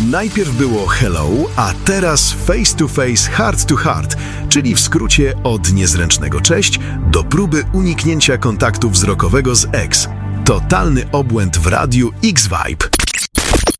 Najpierw było hello, a teraz face to face, heart to heart, czyli w skrócie od niezręcznego cześć do próby uniknięcia kontaktu wzrokowego z ex. Totalny obłęd w radiu X-Vibe.